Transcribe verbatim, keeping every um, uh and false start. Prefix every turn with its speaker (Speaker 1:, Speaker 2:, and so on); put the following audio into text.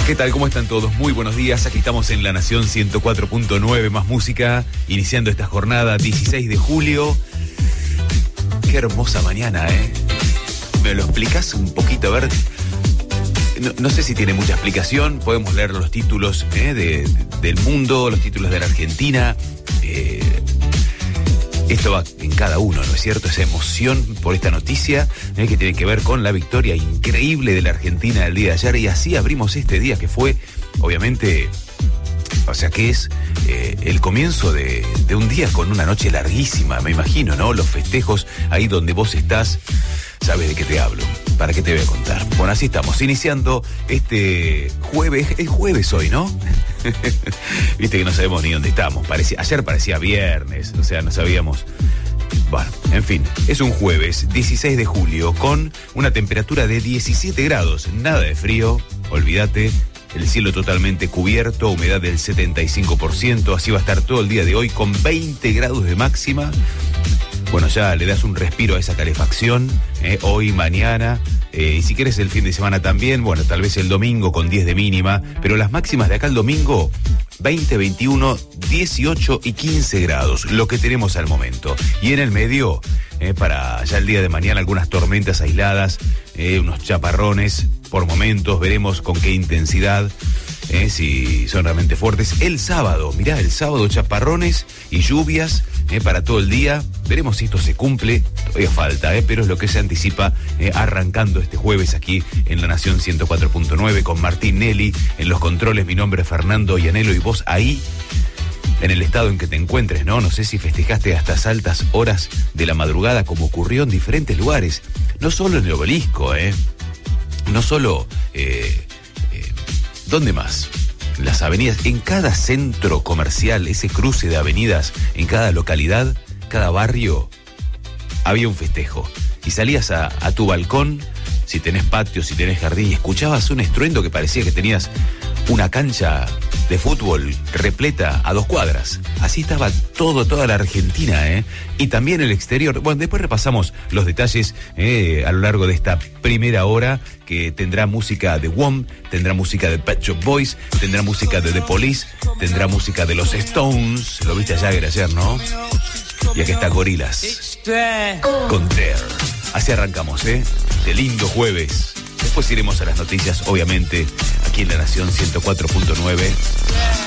Speaker 1: ¿Qué tal? ¿Cómo están todos? Muy buenos días. Aquí estamos en La Nación ciento cuatro punto nueve, más música, iniciando esta jornada dieciséis de julio. Qué hermosa mañana, ¿eh? ¿Me lo explicas un poquito? A ver, no, no sé si tiene mucha explicación. Podemos leer los títulos ¿eh? de, de, del mundo, los títulos de la Argentina. Eh, esto va en cada uno, ¿no es cierto? Esa emoción por esta noticia ¿eh? que tiene que ver con la victoria increíble de la Argentina el día de ayer. Y así abrimos este día que fue, obviamente, o sea que es eh, el comienzo de, de un día con una noche larguísima, me imagino, ¿no? Los festejos ahí donde vos estás, sabes de qué te hablo. ¿Para qué te voy a contar? Bueno, así estamos, iniciando este jueves. Es jueves hoy, ¿no? Viste que no sabemos ni dónde estamos. Parecía, ayer parecía viernes, o sea, no sabíamos. Bueno, en fin, es un jueves, dieciséis de julio, con una temperatura de diecisiete grados. Nada de frío, olvídate. El cielo totalmente cubierto, humedad del setenta y cinco por ciento. Así va a estar todo el día de hoy, con veinte grados de máxima. Bueno, ya le das un respiro a esa calefacción, eh, hoy, mañana, eh, y si quieres el fin de semana también, bueno, tal vez el domingo con diez de mínima, pero las máximas de acá el domingo, veinte, veintiuno, dieciocho y quince grados, lo que tenemos al momento. Y en el medio, eh, para ya el día de mañana, algunas tormentas aisladas, eh, unos chaparrones por momentos, veremos con qué intensidad. Eh, si son realmente fuertes. El sábado, mirá, el sábado chaparrones y lluvias eh, para todo el día. Veremos si esto se cumple. Todavía falta, eh, pero es lo que se anticipa eh, arrancando este jueves aquí en La Nación ciento cuatro punto nueve con Martín Nelly en los controles. Mi nombre es Fernando Ianelo y vos ahí en el estado en que te encuentres, ¿no? No sé si festejaste hasta altas horas de la madrugada como ocurrió en diferentes lugares. No solo en el Obelisco, ¿eh? No solo... Eh, ¿Dónde más? Las avenidas, en cada centro comercial, ese cruce de avenidas, en cada localidad, cada barrio, había un festejo. Y salías a, a tu balcón, si tenés patio, si tenés jardín, y escuchabas un estruendo que parecía que tenías una cancha de fútbol repleta a dos cuadras. Así estaba todo, toda la Argentina, ¿eh? Y también el exterior. Bueno, después repasamos los detalles eh, a lo largo de esta primera hora, que tendrá música de W O M, tendrá música de Pet Shop Boys, tendrá música de The Police, tendrá música de los Stones. Lo viste a Jagger ayer, ¿no? Y aquí está Gorillaz con Dare. Así arrancamos, ¿eh? De lindo jueves. Después iremos a las noticias, obviamente, aquí en La Nación ciento cuatro punto nueve.